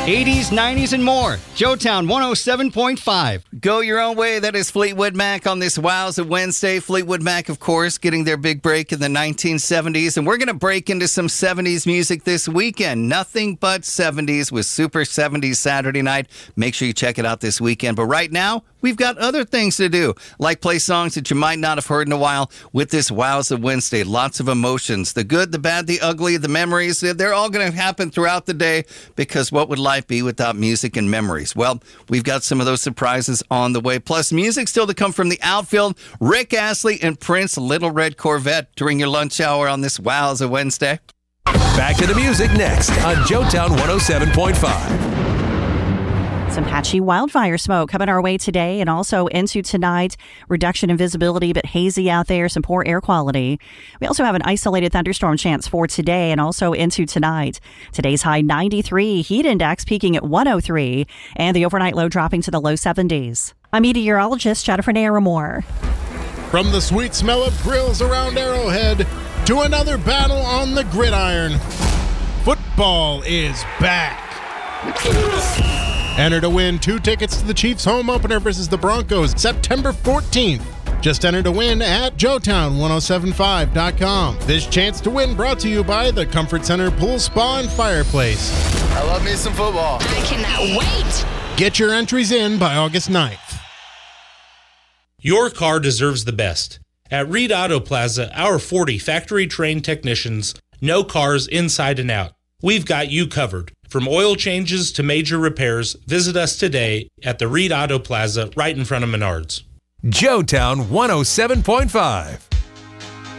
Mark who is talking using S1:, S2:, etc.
S1: 80s, 90s, and more. Joetown 107.5.
S2: Go your own way. That is Fleetwood Mac on this Wowza Wednesday. Fleetwood Mac, of course, getting their big break in the 1970s. And we're going to break into some 70s music this weekend. Nothing but 70s with Super 70s Saturday night. Make sure you check it out this weekend. But right now, we've got other things to do, like play songs that you might not have heard in a while with this Wowza Wednesday. Lots of emotions. The good, the bad, the ugly, the memories. They're all going to happen throughout the day, because what would life be without music and memories? Well, we've got some of those surprises on the way. Plus, music still to come from the outfield. Rick Astley and Prince, Little Red Corvette during your lunch hour on this Wowza Wednesday.
S3: Back to the music next on Joetown 107.5.
S4: Some patchy wildfire smoke coming our way today and also into tonight. Reduction in visibility, but hazy out there. Some poor air quality. We also have an isolated thunderstorm chance for today and also into tonight. Today's high 93, heat index peaking at 103, and the overnight low dropping to the low 70s. I'm meteorologist Jennifer Naramore.
S5: From the sweet smell of grills around Arrowhead to another battle on the gridiron, football is back. Enter to win 2 tickets to the Chiefs home opener versus the Broncos September 14th. Just enter to win at Joetown1075.com. This chance to win brought to you by the Comfort Center Pool Spa and Fireplace.
S6: I love me some football.
S7: I cannot wait.
S5: Get your entries in by August 9th.
S8: Your car deserves the best. At Reed Auto Plaza, our 40 factory-trained technicians know cars inside and out. We've got you covered. From oil changes to major repairs, visit us today at the Reed Auto Plaza right in front of Menards.
S3: Joetown 107.5.